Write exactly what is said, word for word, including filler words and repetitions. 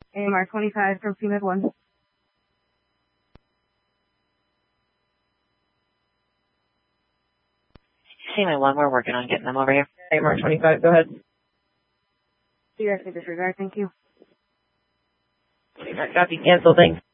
A M R twenty-five from C M E D one. C M E D one, we're working on getting them over here. A M R twenty-five, go ahead. C R C disregard, thank you. Disregard, copy, cancel, thanks.